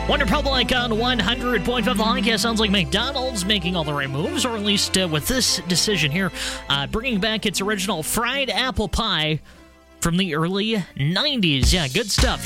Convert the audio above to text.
Wonder Public on 100.5 The Honk. Sounds like McDonald's making all the right moves, or at least with this decision here, bringing back its original fried apple pie from the early 90s. Yeah, good stuff.